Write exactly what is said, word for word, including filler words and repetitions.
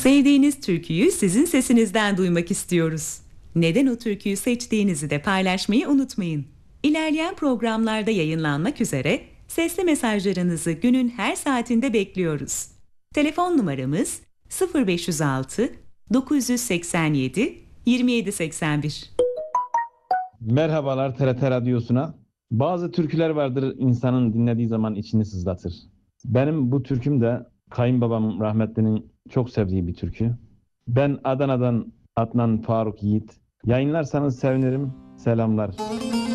Sevdiğiniz türküyü sizin sesinizden duymak istiyoruz. Neden o türküyü seçtiğinizi de paylaşmayı unutmayın. İlerleyen programlarda yayınlanmak üzere sesli mesajlarınızı günün her saatinde bekliyoruz. Telefon numaramız sıfır beş yüz altı dokuz seksen yedi yirmi yedi seksen bir. Merhabalar T R T Radyosu'na. Bazı türküler vardır insanın dinlediği zaman içini sızlatır. Benim bu türküm de kayınbabam rahmetlinin çok sevdiği bir türkü. Ben Adana'dan Adnan Faruk Yiğit. Yayınlarsanız sevinirim. Selamlar.